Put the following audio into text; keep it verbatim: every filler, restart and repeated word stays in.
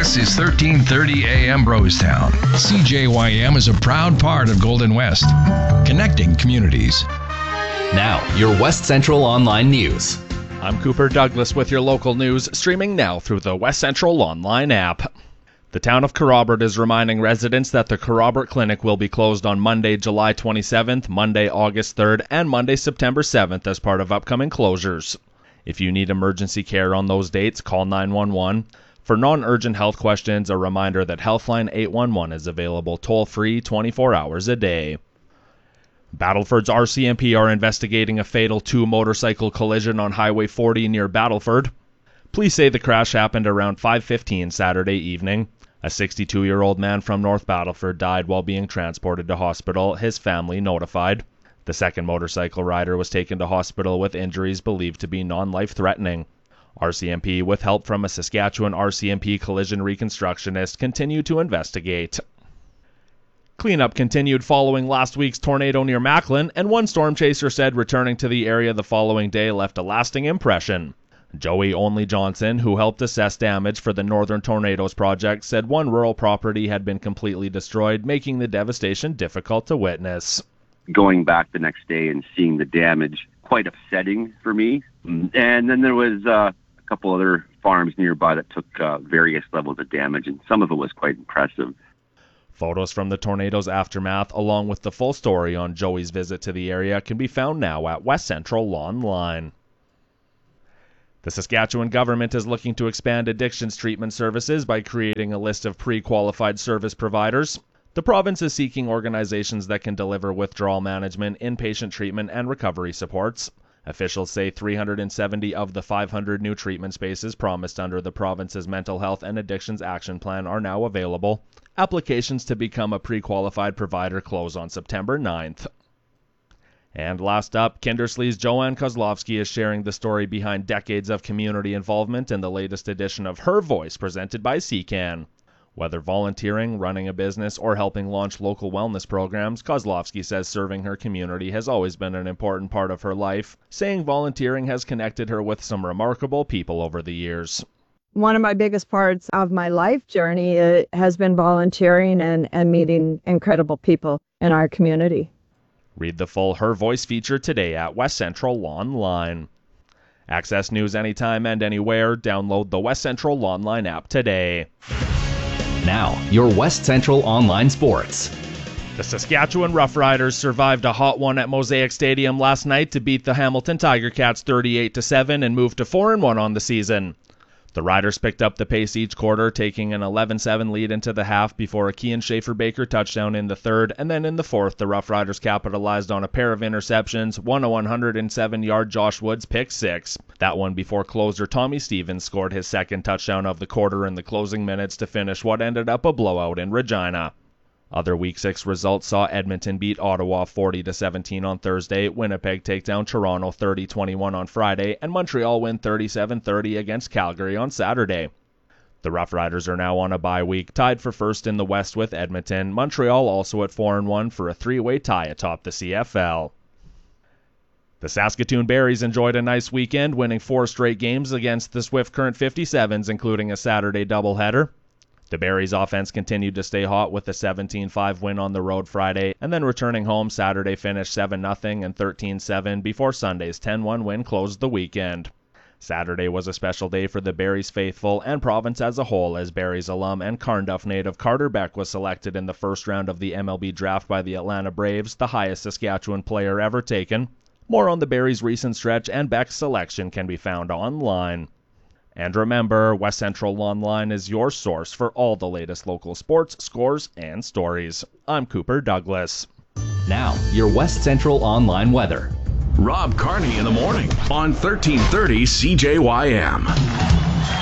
This is thirteen thirty A M Brostown. C J Y M is a proud part of Golden West, connecting communities. Now, your West Central Online News. I'm Cooper Douglas with your local news, streaming now through the West Central Online app. The town of Kerrobert is reminding residents that the Kerrobert Clinic will be closed on Monday, July twenty-seventh, Monday, August third, and Monday, September seventh as part of upcoming closures. If you need emergency care on those dates, call nine one one. For non-urgent health questions, a reminder that Healthline eight one one is available toll-free twenty-four hours a day. Battleford's R C M P are investigating a fatal two-motorcycle collision on Highway forty near Battleford. Police say the crash happened around five fifteen Saturday evening. A sixty-two-year-old man from North Battleford died while being transported to hospital, his family notified. The second motorcycle rider was taken to hospital with injuries believed to be non-life-threatening. R C M P, with help from a Saskatchewan R C M P collision reconstructionist, continue to investigate. Cleanup continued following last week's tornado near Macklin, and one storm chaser said returning to the area the following day left a lasting impression. Joey Only Johnson, who helped assess damage for the Northern Tornadoes project, said one rural property had been completely destroyed, making the devastation difficult to witness. Going back the next day and seeing the damage, quite upsetting for me. And then there was uh, a couple other farms nearby that took uh, various levels of damage, and some of it was quite impressive. Photos from the tornado's aftermath, along with the full story on Joey's visit to the area, can be found now at West Central Online. The Saskatchewan government is looking to expand addictions treatment services by creating a list of pre-qualified service providers. The province is seeking organizations that can deliver withdrawal management, inpatient treatment, and recovery supports. Officials say three hundred seventy of the five hundred new treatment spaces promised under the province's Mental Health and Addictions Action Plan are now available. Applications to become a pre-qualified provider close on September ninth. And last up, Kindersley's Joanne Kozlovsky is sharing the story behind decades of community involvement in the latest edition of Her Voice, presented by C C A N. Whether volunteering, running a business, or helping launch local wellness programs, Kozlovsky says serving her community has always been an important part of her life, saying volunteering has connected her with some remarkable people over the years. One of my biggest parts of my life journey uh, has been volunteering and, and meeting incredible people in our community. Read the full Her Voice feature today at West Central Online. Access news anytime and anywhere. Download the West Central Online app today. Now, your West Central Online Sports. The Saskatchewan Roughriders survived a hot one at Mosaic Stadium last night to beat the Hamilton Tiger Cats thirty-eight to seven and move to four and one on the season. The Riders picked up the pace each quarter, taking an eleven seven lead into the half before a Kian Schaefer-Baker touchdown in the third, and then in the fourth, the Rough Riders capitalized on a pair of interceptions, one a one hundred seven-yard Josh Woods pick six. That one before closer Tommy Stevens scored his second touchdown of the quarter in the closing minutes to finish what ended up a blowout in Regina. Other Week six results saw Edmonton beat Ottawa forty to seventeen on Thursday, Winnipeg take down Toronto thirty twenty-one on Friday, and Montreal win thirty-seven thirty against Calgary on Saturday. The Rough Riders are now on a bye week, tied for first in the West with Edmonton, Montreal also at four and one for a three-way tie atop the C F L. The Saskatoon Berries enjoyed a nice weekend, winning four straight games against the Swift Current fifty-sevens, including a Saturday doubleheader. The Berries' offense continued to stay hot with a seventeen five win on the road Friday, and then returning home Saturday finished seven nothing and thirteen seven before Sunday's ten one win closed the weekend. Saturday was a special day for the Berries faithful and province as a whole, as Berries alum and Carnduff native Carter Beck was selected in the first round of the M L B draft by the Atlanta Braves, the highest Saskatchewan player ever taken. More on the Berries' recent stretch and Beck's selection can be found online. And remember, West Central Online is your source for all the latest local sports, scores, and stories. I'm Cooper Douglas. Now, your West Central Online weather. Rob Carney in the morning on thirteen thirty C J Y M.